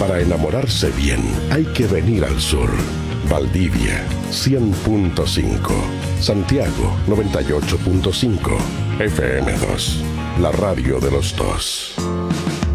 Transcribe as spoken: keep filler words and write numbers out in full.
Para enamorarse bien hay que venir al sur. Valdivia, cien punto cinco. Santiago, noventa y ocho punto cinco. F M dos, la radio de los dos.